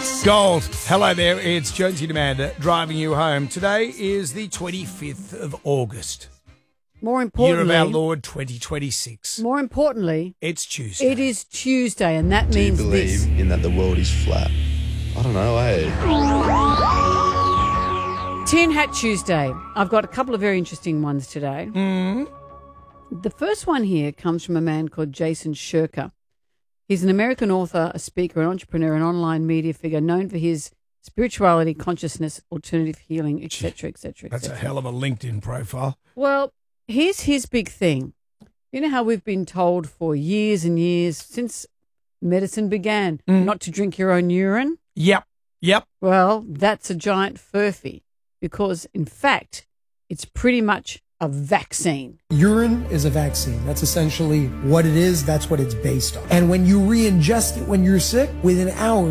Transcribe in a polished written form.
Gold. Hello there, it's Jonesy Demander driving you home. Today is the 25th of August. More importantly, Year of our Lord 2026. More importantly, it's Tuesday. It is Tuesday, and that Do means you believe in that the world is flat? I don't know, Tin Hat Tuesday. I've got a couple of very interesting ones today. The first one here comes from a man called Jason Shirker. He's an American author, a speaker, an entrepreneur, an online media figure known for his spirituality, consciousness, alternative healing, etc., etc. That's a hell of a LinkedIn profile. Well, here's his big thing. You know how we've been told for years and years, since medicine began, not to drink your own urine? Yep. Well, that's a giant furphy because, in fact, it's pretty much a vaccine. Urine is a vaccine. That's essentially what it is. That's what it's based on. And when you re-ingest it when you're sick, within hours,